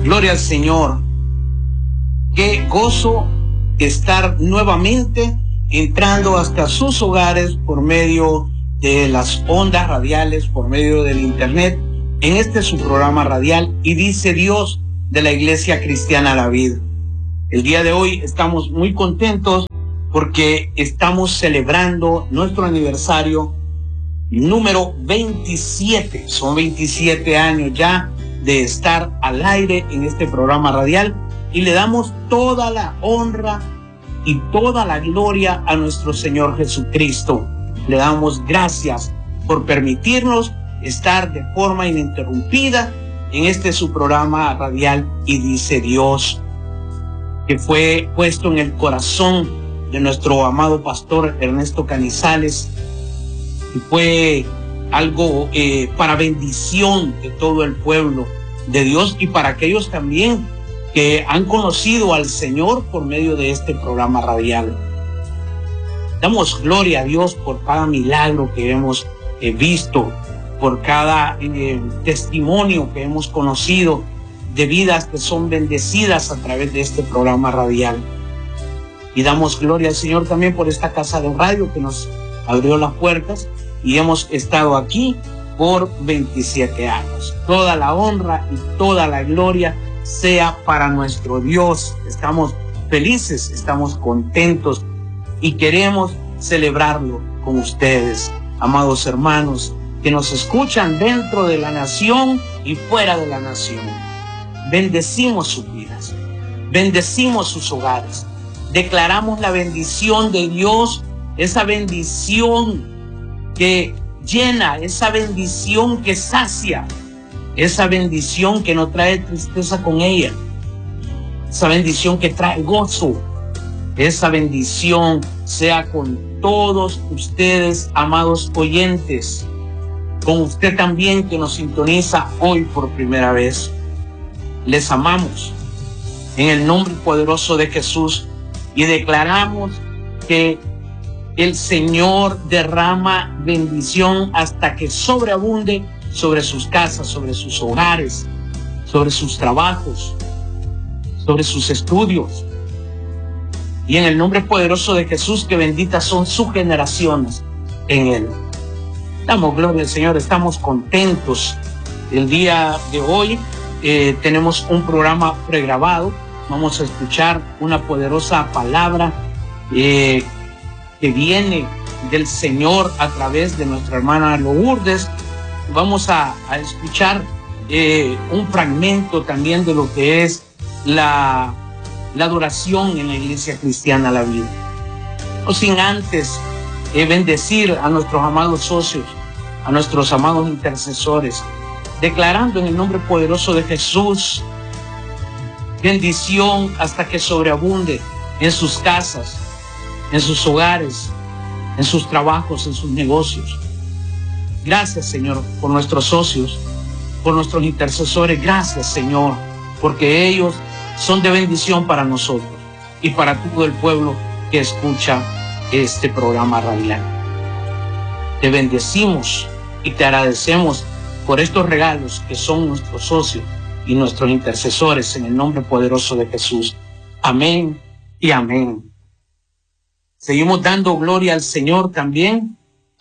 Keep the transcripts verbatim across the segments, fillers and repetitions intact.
Gloria al Señor. Qué gozo estar nuevamente entrando hasta sus hogares por medio de las ondas radiales, por medio del internet, en este su programa radial Y Dice Dios, de la Iglesia Cristiana La Vid. El día de hoy estamos muy contentos porque estamos celebrando nuestro aniversario número veintisiete. Son veintisiete años ya de estar al aire en este programa radial y le damos toda la honra y toda la gloria a nuestro Señor Jesucristo. Le damos gracias por permitirnos estar de forma ininterrumpida en este su programa radial Y Dice Dios, que fue puesto en el corazón de nuestro amado pastor Ernesto Canizales, y fue algo eh, para bendición de todo el pueblo de Dios y para aquellos también que han conocido al Señor por medio de este programa radial. Damos gloria a Dios por cada milagro que hemos eh, visto, por cada eh, testimonio que hemos conocido de vidas que son bendecidas a través de este programa radial. Y damos gloria al Señor también por esta casa de radio que nos abrió las puertas y hemos estado aquí por veintisiete años. Toda la honra y toda la gloria sea para nuestro Dios. Estamos felices, estamos contentos y queremos celebrarlo con ustedes, amados hermanos, que nos escuchan dentro de la nación y fuera de la nación. Bendecimos sus vidas, bendecimos sus hogares, declaramos la bendición de Dios, esa bendición que llena, esa bendición que sacia, esa bendición que no trae tristeza con ella, esa bendición que trae gozo. Esa bendición sea con todos ustedes, amados oyentes, con usted también que nos sintoniza hoy por primera vez. Les amamos en el nombre poderoso de Jesús y declaramos que el Señor derrama bendición hasta que sobreabunde sobre sus casas, sobre sus hogares, sobre sus trabajos, sobre sus estudios. Y en el nombre poderoso de Jesús, que benditas son sus generaciones en Él. Damos gloria al Señor, estamos contentos. El día de hoy eh, tenemos un programa pregrabado. Vamos a escuchar una poderosa palabra eh, que viene del Señor a través de nuestra hermana Lourdes. Vamos a, a escuchar eh, un fragmento también de lo que es la... la adoración en la Iglesia Cristiana La Vid. No sin antes eh, bendecir a nuestros amados socios, a nuestros amados intercesores, declarando en el nombre poderoso de Jesús bendición hasta que sobreabunde en sus casas, en sus hogares, en sus trabajos, en sus negocios. Gracias, Señor, por nuestros socios, por nuestros intercesores. Gracias, Señor, porque ellos son de bendición para nosotros y para todo el pueblo que escucha este programa radial. Te bendecimos y te agradecemos por estos regalos que son nuestros socios y nuestros intercesores en el nombre poderoso de Jesús. Amén y amén. Seguimos dando gloria al Señor también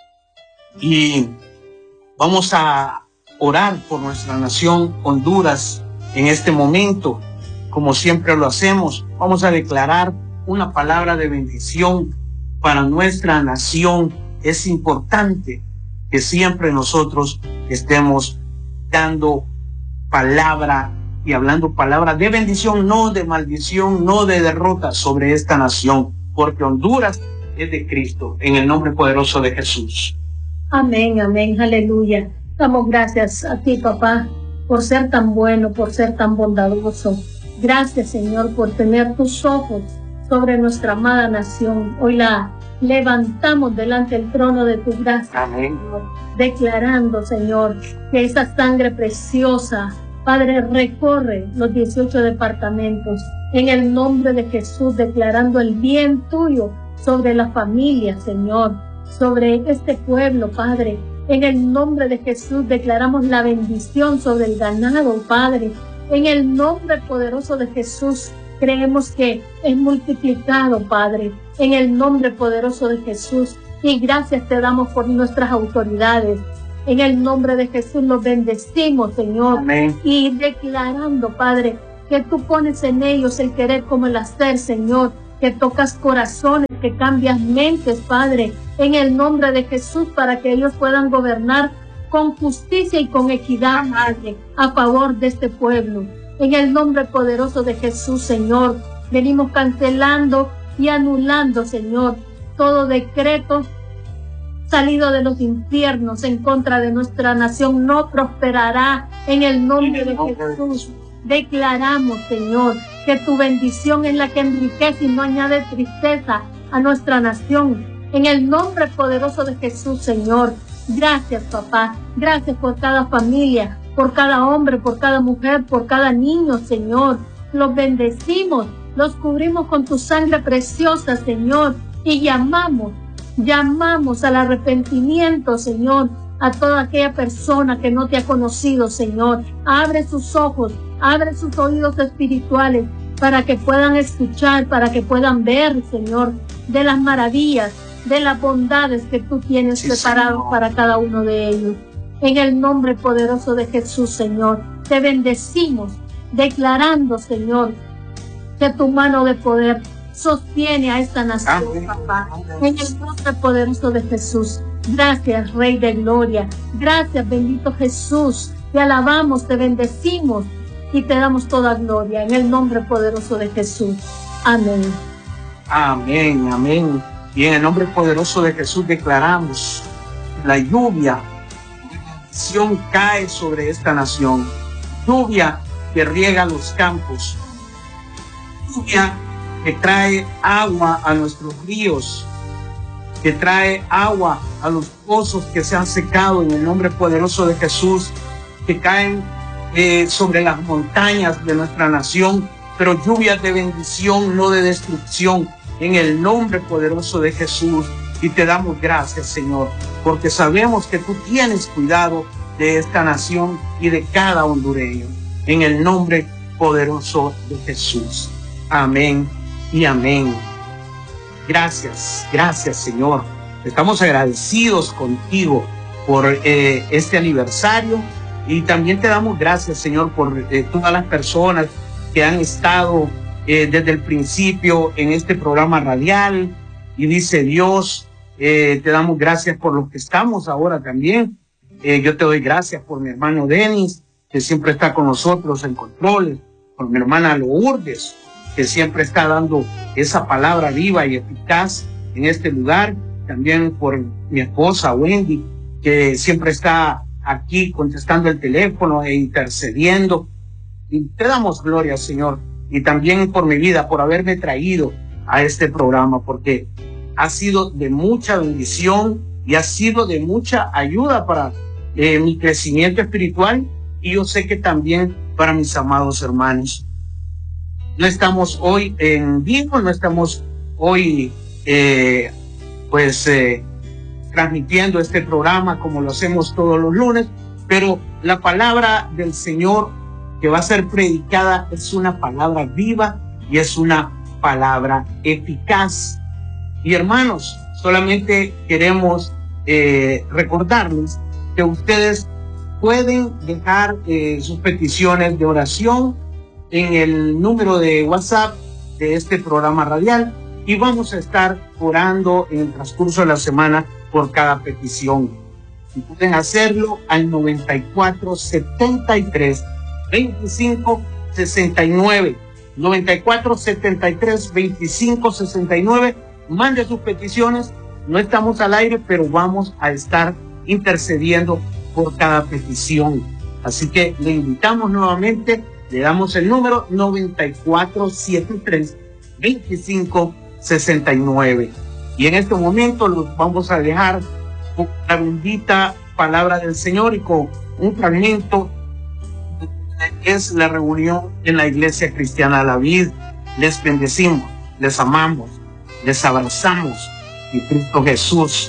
y vamos a orar por nuestra nación Honduras en este momento. Como siempre lo hacemos, vamos a declarar una palabra de bendición para nuestra nación. Es importante que siempre nosotros estemos dando palabra y hablando palabra de bendición, no de maldición, no de derrota sobre esta nación, porque Honduras es de Cristo, en el nombre poderoso de Jesús. Amén, amén, aleluya. Damos gracias a ti, papá, por ser tan bueno, por ser tan bondadoso. Gracias, Señor, por tener tus ojos sobre nuestra amada nación. Hoy la levantamos delante del trono de tu gracia, Amén. Señor, declarando, Señor, que esa sangre preciosa, Padre, recorre los dieciocho departamentos. En el nombre de Jesús, declarando el bien tuyo sobre la familia, Señor, sobre este pueblo, Padre. En el nombre de Jesús, declaramos la bendición sobre el ganado, Padre. En el nombre poderoso de Jesús, creemos que es multiplicado, Padre, en el nombre poderoso de Jesús. Y gracias te damos por nuestras autoridades. En el nombre de Jesús los bendecimos, Señor. Amén. Y declarando, Padre, que tú pones en ellos el querer como el hacer, Señor. Que tocas corazones, que cambias mentes, Padre. En el nombre de Jesús, para que ellos puedan gobernar con justicia y con equidad, Padre, a favor de este pueblo. En el nombre poderoso de Jesús, Señor, venimos cancelando y anulando, Señor, todo decreto salido de los infiernos en contra de nuestra nación. No prosperará en el nombre de Jesús. Declaramos, Señor, que tu bendición es la que enriquece y no añade tristeza a nuestra nación. En el nombre poderoso de Jesús, Señor. Gracias, papá. Gracias por cada familia, por cada hombre, por cada mujer, por cada niño, Señor. Los bendecimos, los cubrimos con tu sangre preciosa, Señor. Y llamamos, llamamos al arrepentimiento, Señor, a toda aquella persona que no te ha conocido, Señor. Abre sus ojos, abre sus oídos espirituales para que puedan escuchar, para que puedan ver, Señor, de las maravillas, de las bondades que tú tienes sí, preparadas Señor, para cada uno de ellos. En el nombre poderoso de Jesús, Señor, te bendecimos, declarando, Señor, que tu mano de poder sostiene a esta nación, amén, papá. En el nombre poderoso de Jesús. Gracias, Rey de Gloria. Gracias, bendito Jesús. Te alabamos, te bendecimos y te damos toda gloria. En el nombre poderoso de Jesús. Amén. Amén, amén. Y en el nombre poderoso de Jesús declaramos la lluvia, la bendición cae sobre esta nación. Lluvia que riega los campos. Lluvia que trae agua a nuestros ríos, que trae agua a los pozos que se han secado en el nombre poderoso de Jesús, que caen eh, sobre las montañas de nuestra nación, pero lluvias de bendición, no de destrucción, en el nombre poderoso de Jesús. Y te damos gracias, Señor, porque sabemos que tú tienes cuidado de esta nación y de cada hondureño, en el nombre poderoso de Jesús. Amén y amén. Gracias, gracias, Señor. Estamos agradecidos contigo por eh, este aniversario y también te damos gracias, Señor, por eh, todas las personas que han estado eh, desde el principio en este programa radial. Y dice Dios, eh, te damos gracias por los que estamos ahora también. Eh, yo te doy gracias por mi hermano Denis, que siempre está con nosotros en controles, por mi hermana Lourdes, que siempre está dando esa palabra viva y eficaz en este lugar. También por mi esposa Wendy, que siempre está aquí contestando el teléfono e intercediendo. Y te damos gloria, Señor. Y también por mi vida, por haberme traído a este programa, porque ha sido de mucha bendición y ha sido de mucha ayuda para eh, mi crecimiento espiritual, y yo sé que también para mis amados hermanos. No estamos hoy en vivo, no estamos hoy eh, pues eh, transmitiendo este programa como lo hacemos todos los lunes, pero la palabra del Señor que va a ser predicada es una palabra viva y es una palabra eficaz. Y hermanos, solamente queremos eh, recordarles que ustedes pueden dejar eh, sus peticiones de oración en el número de WhatsApp de este programa radial, y vamos a estar orando en el transcurso de la semana por cada petición. Y pueden hacerlo al noventa y cuatro, setenta y tres, veinticinco, sesenta y nueve. noventa y cuatro, setenta y tres, veinticinco, sesenta y nueve. Mande sus peticiones. No estamos al aire, pero vamos a estar intercediendo por cada petición. Así que le invitamos nuevamente. Le damos el número noventa y cuatro, setenta y tres, veinticinco, sesenta y nueve. Y en este momento los vamos a dejar con la bendita palabra del Señor y con un fragmento que es la reunión en la Iglesia Cristiana La Vid. Les bendecimos, les amamos, les abrazamos en Cristo Jesús.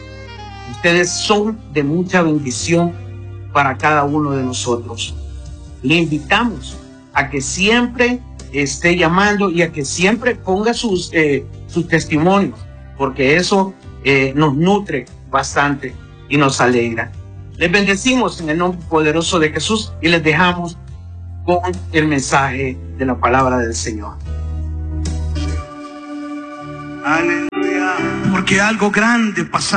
Ustedes son de mucha bendición para cada uno de nosotros. le invitamos a que siempre esté llamando y a que siempre ponga sus, eh, sus testimonios, porque eso eh, nos nutre bastante y nos alegra. Les bendecimos en el nombre poderoso de Jesús y les dejamos con el mensaje de la palabra del Señor. Aleluya, porque algo grande pasa.